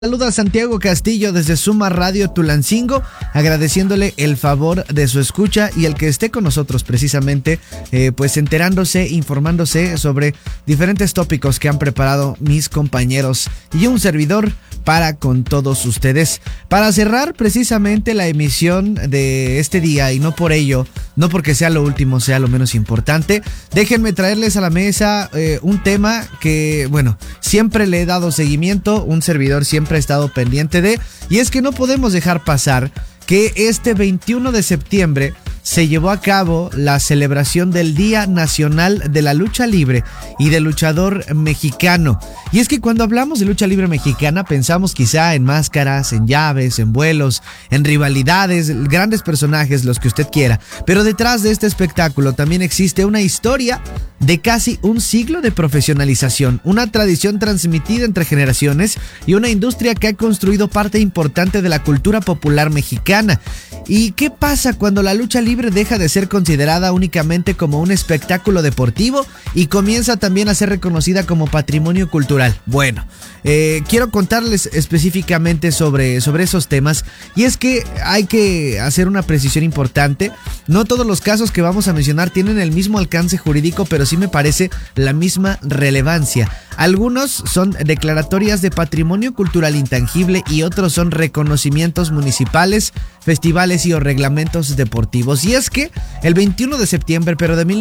Saluda Santiago Castillo desde Suma Radio Tulancingo, agradeciéndole el favor de su escucha y el que esté con nosotros precisamente, pues enterándose, informándose sobre diferentes tópicos que han preparado mis compañeros y un servidor para con todos ustedes. Para cerrar precisamente la emisión de este día y no por ello, no porque sea lo último, sea lo menos importante, déjenme traerles a la mesa un tema que, bueno, siempre le he dado seguimiento, un servidor siempre ha estado pendiente de, y es que no podemos dejar pasar que este 21 de septiembre se llevó a cabo la celebración del Día Nacional de la Lucha Libre y del Luchador Mexicano. Y es que cuando hablamos de lucha libre mexicana pensamos quizá en máscaras, en llaves, en vuelos, en rivalidades, grandes personajes, los que usted quiera. Pero detrás de este espectáculo también existe una historia de casi un siglo de profesionalización, una tradición transmitida entre generaciones y una industria que ha construido parte importante de la cultura popular mexicana. ¿Y qué pasa cuando la lucha libre deja de ser considerada únicamente como un espectáculo deportivo y comienza también a ser reconocida como patrimonio cultural? Bueno, quiero contarles específicamente sobre esos temas, y es que hay que hacer una precisión importante. No todos los casos que vamos a mencionar tienen el mismo alcance jurídico, pero sí me parece la misma relevancia. Algunos son declaratorias de patrimonio cultural intangible y otros son reconocimientos municipales, festivales y o reglamentos deportivos. Y es que el 21 de septiembre, pero de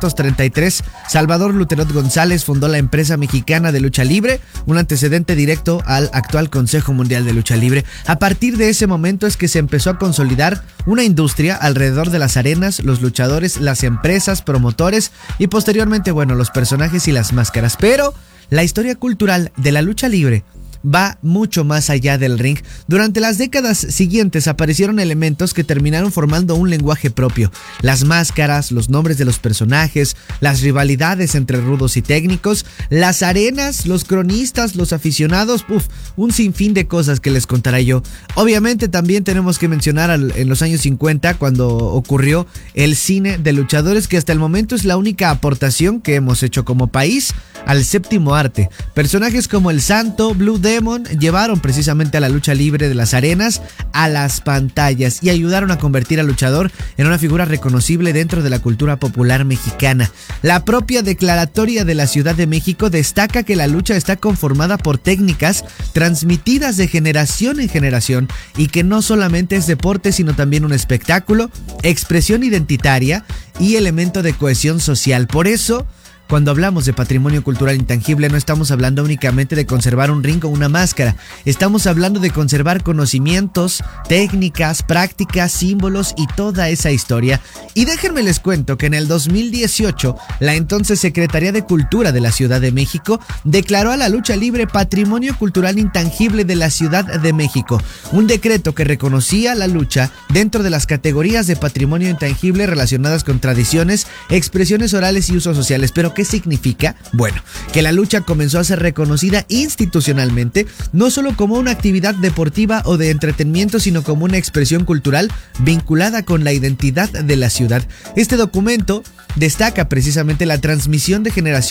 1933, Salvador Luterot González fundó la empresa mexicana de lucha libre, un antecedente directo al actual Consejo Mundial de Lucha Libre. A partir de ese momento es que se empezó a consolidar una industria alrededor de las arenas, los luchadores, las empresas, promotores y posteriormente, bueno, los personajes y las máscaras. Pero la historia cultural de la lucha libre va mucho más allá del ring. Durante las décadas siguientes aparecieron elementos que terminaron formando un lenguaje propio. Las máscaras, los nombres de los personajes, las rivalidades entre rudos y técnicos, las arenas, los cronistas, los aficionados, un sinfín de cosas que les contaré yo. Obviamente también tenemos que mencionar en los años 50 cuando ocurrió el cine de luchadores, que hasta el momento es la única aportación que hemos hecho como país al séptimo arte. Personajes como el Santo, Blue Demon llevaron precisamente a la lucha libre de las arenas a las pantallas y ayudaron a convertir al luchador en una figura reconocible dentro de la cultura popular mexicana. La propia declaratoria de la Ciudad de México destaca que la lucha está conformada por técnicas transmitidas de generación en generación y que no solamente es deporte, sino también un espectáculo, expresión identitaria y elemento de cohesión social. Por eso, cuando hablamos de patrimonio cultural intangible, no estamos hablando únicamente de conservar un ring o una máscara. Estamos hablando de conservar conocimientos, técnicas, prácticas, símbolos y toda esa historia. Y déjenme les cuento que en el 2018, la entonces Secretaría de Cultura de la Ciudad de México declaró a la lucha libre Patrimonio Cultural Intangible de la Ciudad de México. Un decreto que reconocía la lucha dentro de las categorías de patrimonio intangible relacionadas con tradiciones, expresiones orales y usos sociales. Pero ¿qué significa? Bueno, que la lucha comenzó a ser reconocida institucionalmente, no solo como una actividad deportiva o de entretenimiento, sino como una expresión cultural vinculada con la identidad de la ciudad. Este documento destaca precisamente la transmisión de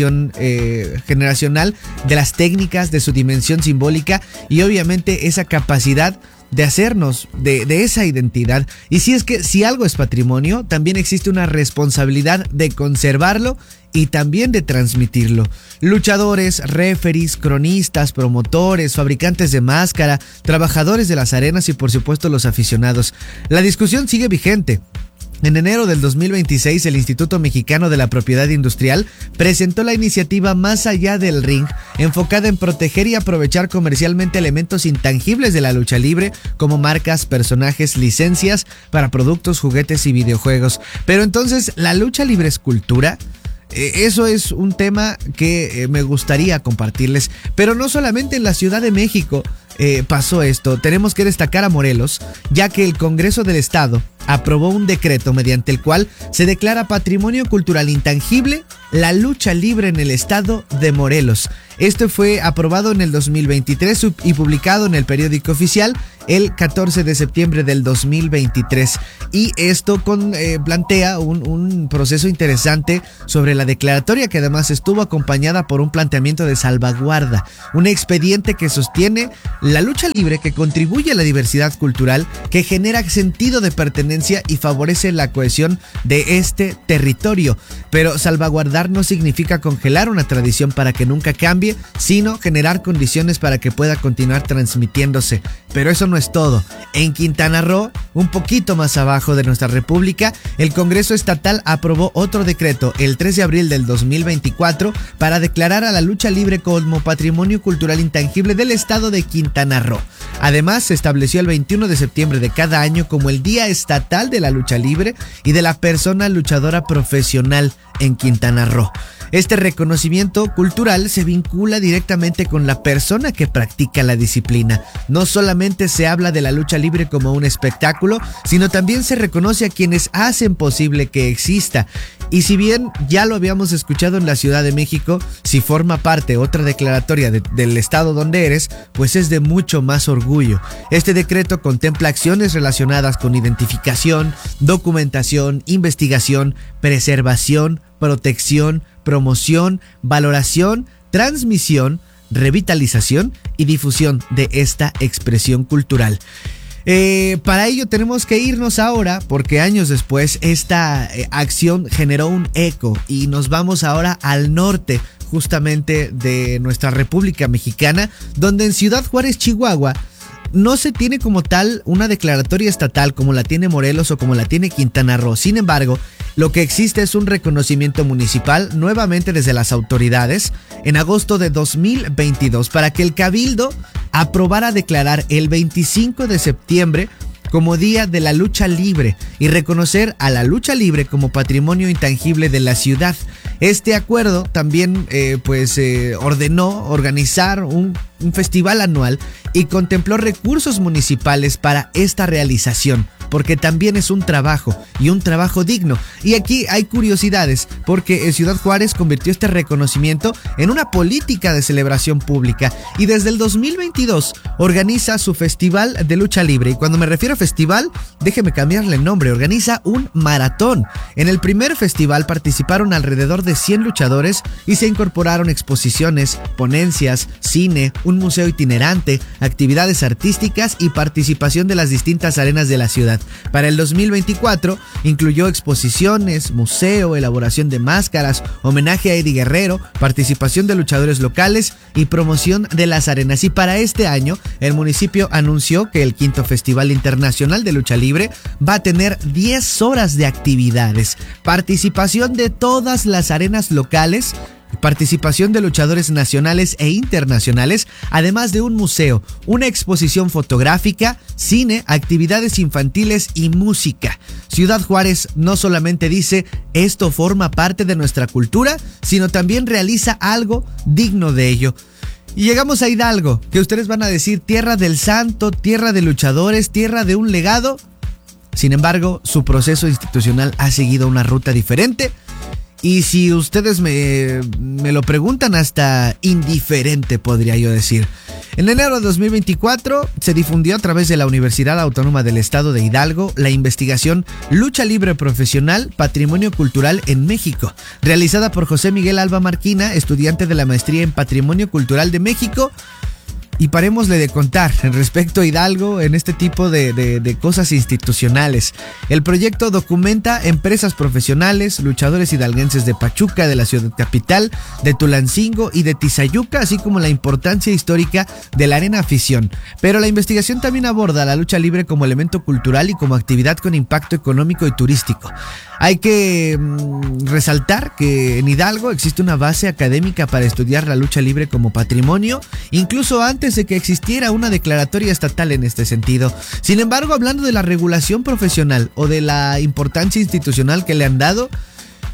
generacional de las técnicas, de su dimensión simbólica y obviamente esa capacidad de hacernos de esa identidad. Y si algo es patrimonio, también existe una responsabilidad de conservarlo y también de transmitirlo. Luchadores, referees, cronistas, promotores, fabricantes de máscara, trabajadores de las arenas y por supuesto los aficionados. La discusión sigue vigente. En enero del 2026, el Instituto Mexicano de la Propiedad Industrial presentó la iniciativa Más Allá del Ring, enfocada en proteger y aprovechar comercialmente elementos intangibles de la lucha libre, como marcas, personajes, licencias para productos, juguetes y videojuegos. Pero entonces, ¿la lucha libre es cultura? Eso es un tema que me gustaría compartirles, pero no solamente en la Ciudad de México pasó esto. Tenemos que destacar a Morelos, ya que el Congreso del Estado aprobó un decreto mediante el cual se declara patrimonio cultural intangible la lucha libre en el estado de Morelos. Esto fue aprobado en el 2023 y publicado en el periódico oficial el 14 de septiembre del 2023. Y esto plantea un proceso interesante sobre la declaratoria, que además estuvo acompañada por un planteamiento de salvaguarda, un expediente que sostiene la lucha libre, que contribuye a la diversidad cultural, que genera sentido de pertenencia y favorece la cohesión de este territorio. Pero salvaguardar no significa congelar una tradición para que nunca cambie, sino generar condiciones para que pueda continuar transmitiéndose. Pero eso no es todo. En Quintana Roo, un poquito más abajo de nuestra república, el Congreso Estatal aprobó otro decreto el 3 de abril del 2024 para declarar a la lucha libre como patrimonio cultural intangible del estado de Quintana Roo. Además, se estableció el 21 de septiembre de cada año como el Día Estatal de la Lucha Libre y de la Persona Luchadora Profesional en Quintana Roo. Este reconocimiento cultural se vincula directamente con la persona que practica la disciplina. No solamente se habla de la lucha libre como un espectáculo, sino también se reconoce a quienes hacen posible que exista. Y si bien ya lo habíamos escuchado en la Ciudad de México, si forma parte otra declaratoria del estado donde eres, pues es de mucho más orgullo. Este decreto contempla acciones relacionadas con identificación, documentación, investigación, preservación, protección, promoción, valoración, transmisión, revitalización y difusión de esta expresión cultural. Para ello tenemos que irnos ahora, porque años después esta acción generó un eco, y nos vamos ahora al norte justamente de nuestra República Mexicana, donde en Ciudad Juárez, Chihuahua, no se tiene como tal una declaratoria estatal como la tiene Morelos o como la tiene Quintana Roo. Sin embargo, lo que existe es un reconocimiento municipal, nuevamente desde las autoridades, en agosto de 2022, para que el Cabildo aprobara declarar el 25 de septiembre como Día de la Lucha Libre y reconocer a la lucha libre como patrimonio intangible de la ciudad. Este acuerdo también ordenó organizar un festival anual y contempló recursos municipales para esta realización, porque también es un trabajo y un trabajo digno. Y aquí hay curiosidades, porque Ciudad Juárez convirtió este reconocimiento en una política de celebración pública y desde el 2022 organiza su Festival de Lucha Libre. Y cuando me refiero a festival, déjeme cambiarle el nombre, organiza un maratón. En el primer festival participaron alrededor de 100 luchadores y se incorporaron exposiciones, ponencias, cine, un museo itinerante, actividades artísticas y participación de las distintas arenas de la ciudad. Para el 2024 incluyó exposiciones, museo, elaboración de máscaras, homenaje a Eddie Guerrero, participación de luchadores locales y promoción de las arenas. Y para este año, el municipio anunció que el quinto Festival Internacional de Lucha Libre va a tener 10 horas de actividades, participación de todas las arenas locales, participación de luchadores nacionales e internacionales, además de un museo, una exposición fotográfica, cine, actividades infantiles y música. Ciudad Juárez no solamente dice esto forma parte de nuestra cultura, sino también realiza algo digno de ello. Y llegamos a Hidalgo, que ustedes van a decir tierra del santo, tierra de luchadores, tierra de un legado. Sin embargo, su proceso institucional ha seguido una ruta diferente. Y si ustedes me lo preguntan, hasta indiferente, podría yo decir. En enero de 2024 se difundió a través de la Universidad Autónoma del Estado de Hidalgo la investigación Lucha Libre Profesional, Patrimonio Cultural en México, realizada por José Miguel Alba Marquina, estudiante de la maestría en Patrimonio Cultural de México. Y parémosle de contar en respecto a Hidalgo en este tipo de cosas institucionales. El proyecto documenta empresas profesionales, luchadores hidalguenses de Pachuca, de la ciudad capital, de Tulancingo y de Tizayuca, así como la importancia histórica de la arena afición. Pero la investigación también aborda la lucha libre como elemento cultural y como actividad con impacto económico y turístico. Hay que resaltar que en Hidalgo existe una base académica para estudiar la lucha libre como patrimonio, incluso antes de que existiera una declaratoria estatal en este sentido. Sin embargo, hablando de la regulación profesional o de la importancia institucional que le han dado,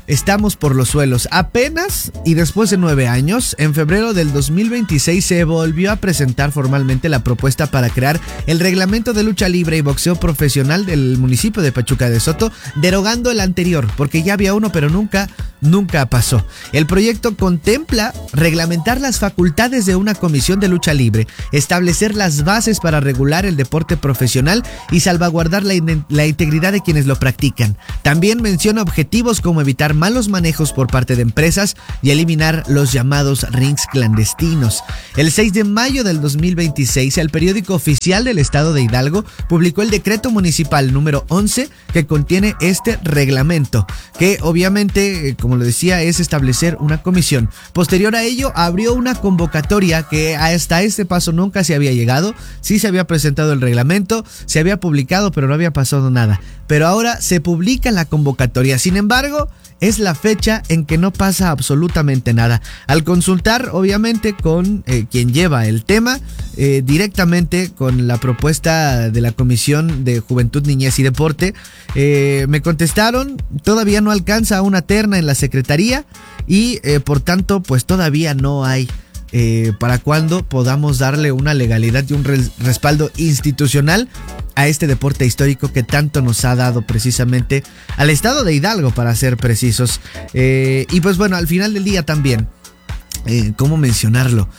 estamos por los suelos. Apenas y después de 9 años, en febrero del 2026 se volvió a presentar formalmente la propuesta para crear el reglamento de lucha libre y boxeo profesional del municipio de Pachuca de Soto, derogando el anterior, porque ya había uno, pero nunca pasó. El proyecto contempla reglamentar las facultades de una comisión de lucha libre, establecer las bases para regular el deporte profesional y salvaguardar la integridad de quienes lo practican. También menciona objetivos como evitar malos manejos por parte de empresas y eliminar los llamados rings clandestinos. El 6 de mayo del 2026, el periódico oficial del estado de Hidalgo publicó el decreto municipal número 11 que contiene este reglamento, que obviamente, como lo decía, es establecer una comisión. Posterior a ello, abrió una convocatoria que hasta este paso nunca se había llegado. Sí se había presentado el reglamento, se había publicado, pero no había pasado nada. Pero ahora se publica la convocatoria. Sin embargo, es la fecha en que no pasa absolutamente nada. Al consultar, obviamente, con quien lleva el tema, directamente con la propuesta de la Comisión de Juventud, Niñez y Deporte, me contestaron, todavía no alcanza una terna en la Secretaría y por tanto, pues todavía no hay para cuando podamos darle una legalidad y un respaldo institucional a este deporte histórico que tanto nos ha dado precisamente al estado de Hidalgo, para ser precisos. Y pues bueno, al final del día también, ¿cómo mencionarlo?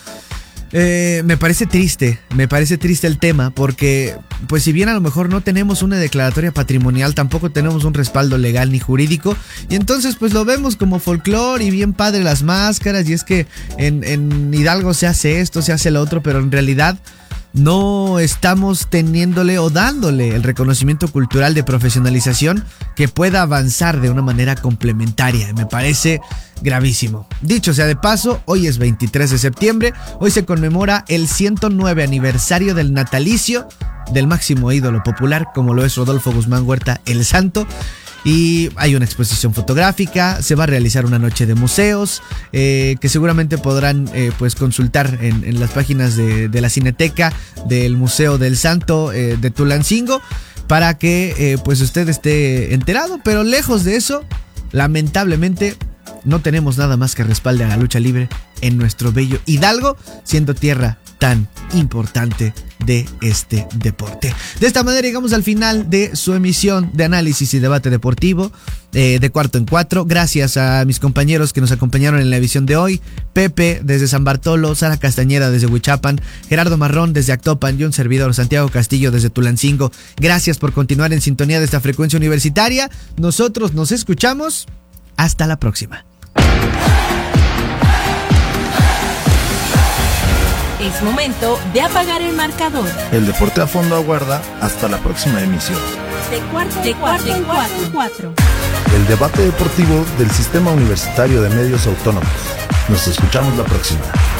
Me parece triste el tema, porque pues si bien a lo mejor no tenemos una declaratoria patrimonial, tampoco tenemos un respaldo legal ni jurídico, y entonces pues lo vemos como folclore y bien padre las máscaras, y es que en Hidalgo se hace esto, se hace lo otro, pero en realidad no estamos teniéndole o dándole el reconocimiento cultural de profesionalización que pueda avanzar de una manera complementaria. Me parece gravísimo. Dicho sea de paso, hoy es 23 de septiembre, hoy se conmemora el 109 aniversario del natalicio del máximo ídolo popular, como lo es Rodolfo Guzmán Huerta, el Santo. Y hay una exposición fotográfica, se va a realizar una noche de museos, que seguramente podrán pues consultar en las páginas de la Cineteca del Museo del Santo de Tulancingo, para que pues usted esté enterado. Pero lejos de eso, lamentablemente no tenemos nada más que respalde a la lucha libre en nuestro bello Hidalgo, siendo tierra tan importante de este deporte. De esta manera llegamos al final de su emisión de análisis y debate deportivo de Cuarto en Cuatro. Gracias a mis compañeros que nos acompañaron en la edición de hoy: Pepe desde San Bartolo, Sara Castañeda desde Huichapan, Gerardo Marrón desde Actopan y un servidor, Santiago Castillo, desde Tulancingo. Gracias por continuar en sintonía de esta frecuencia universitaria. Nosotros nos escuchamos. Hasta la próxima. Es momento de apagar el marcador. El deporte a fondo aguarda hasta la próxima emisión. De cuarto en cuatro. El debate deportivo del Sistema Universitario de Medios Autónomos. Nos escuchamos la próxima.